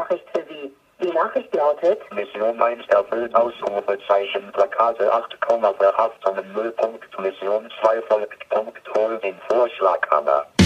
Nachricht für Sie. Die Nachricht lautet: Mission 1 erfüllt, Ausrufezeichen, Plakate 8, verhaftung Müllpunkt, Mission 2 folgt, Punkt, hol den Vorschlaghammer.